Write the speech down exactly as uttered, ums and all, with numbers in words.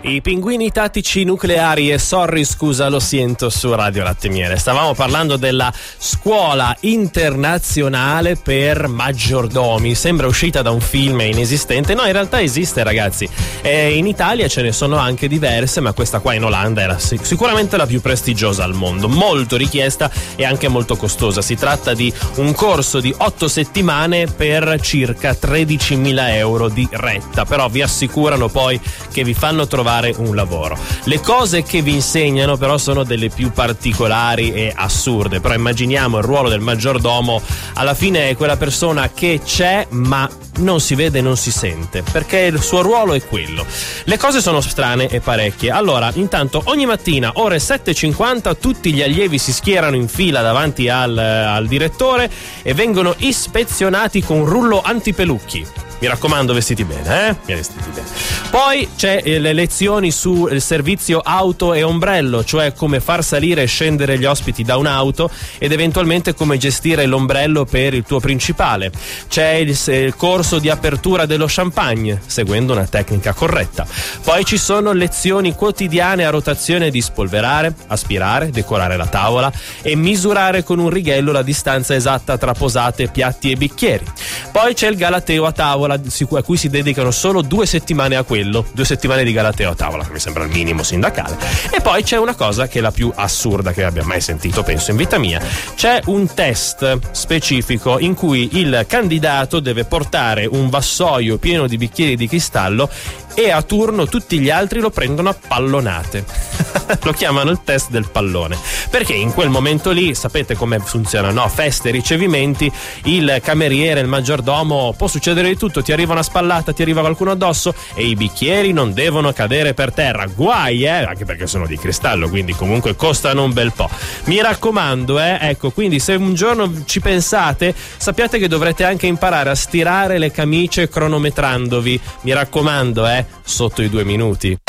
I pinguini tattici nucleari e sorry scusa lo sento su Radio Latte Miele. Stavamo parlando della scuola internazionale per maggiordomi. Sembra uscita da un film inesistente. No, in realtà esiste, ragazzi. E in Italia ce ne sono anche diverse, ma questa qua in Olanda era sicuramente la più prestigiosa al mondo, molto richiesta e anche molto costosa. Si tratta di un corso di otto settimane per circa tredicimila euro di retta, però vi assicurano poi che vi fanno trovare un lavoro. Le cose che vi insegnano però sono delle più particolari e assurde. Però immaginiamo il ruolo del maggiordomo, alla fine è quella persona che c'è ma non si vede, non si sente, perché il suo ruolo è quello. Le cose sono strane e parecchie. Allora, intanto ogni mattina ore sette e cinquanta tutti gli allievi si schierano in fila davanti al, al direttore e vengono ispezionati con un rullo antipelucchi. Mi raccomando, vestiti bene, eh? Mi vestiti bene. Poi c'è eh, le lezioni sul servizio auto e ombrello, cioè come far salire e scendere gli ospiti da un'auto ed eventualmente come gestire l'ombrello per il tuo principale. C'è il, il corso di apertura dello champagne, seguendo una tecnica corretta. Poi ci sono lezioni quotidiane a rotazione di spolverare, aspirare, decorare la tavola e misurare con un righello la distanza esatta tra posate, piatti e bicchieri. Poi c'è il galateo a tavola, a cui si dedicano solo due settimane a quello, due settimane di galateo a tavola, che mi sembra il minimo sindacale. E poi c'è una cosa che è la più assurda che abbia mai sentito, penso, in vita mia. C'è un test specifico in cui il candidato deve portare un vassoio pieno di bicchieri di cristallo e a turno tutti gli altri lo prendono a pallonate. Lo chiamano il test del pallone, perché in quel momento lì sapete come funziona, no? Feste, ricevimenti, il cameriere, il maggiordomo, può succedere di tutto, ti arriva una spallata, ti arriva qualcuno addosso e i bicchieri non devono cadere per terra, guai, eh, anche perché sono di cristallo, quindi comunque costano un bel po'. Mi raccomando, eh, ecco, quindi se un giorno ci pensate, sappiate che dovrete anche imparare a stirare le camicie cronometrandovi, mi raccomando, eh, sotto i due minuti.